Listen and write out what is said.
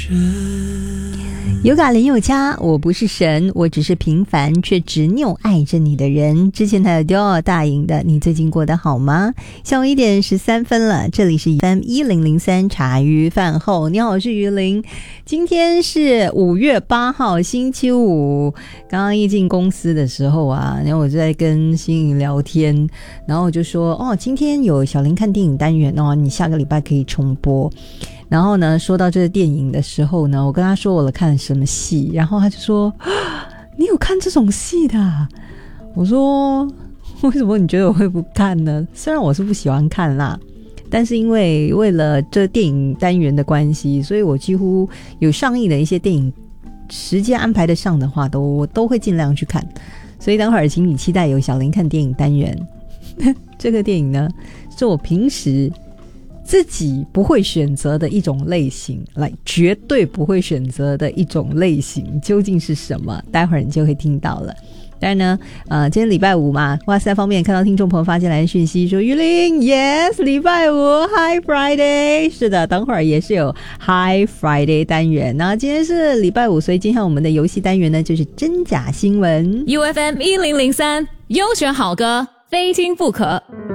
有嘎林有家，我不是神，我只是平凡却执拗爱着你的人。之前还有丢奥大赢的，你最近过得好吗？下午1点13分了，这里是 FM1003 茶余饭后。你好，我是于林。今天是5月8号星期五。刚刚一进公司的时候啊，然后我就在跟心颖聊天，然后我就说今天有小林看电影单元你下个礼拜可以重播。然后呢，说到这个电影的时候呢，我跟他说我看了什么戏，然后他就说你有看这种戏的啊？我说为什么你觉得我会不看呢？虽然我是不喜欢看啦，但是因为为了这电影单元的关系，所以我几乎有上映的一些电影时间安排得上的话都会尽量去看。所以等会儿请你期待有小林看电影单元。这个电影呢，是我平时自己不会选择的一种类型，绝对不会选择的一种类型，究竟是什么？待会儿你就会听到了。当然呢，今天礼拜五嘛，哇塞方面看到听众朋友发进来的讯息说，于林 ，yes， 礼拜五 ，Hi Friday， 是的，等会儿也是有 Hi Friday 单元。那今天是礼拜五，所以今天我们的游戏单元呢，就是真假新闻。 UFM 1003优选好歌，非听不可。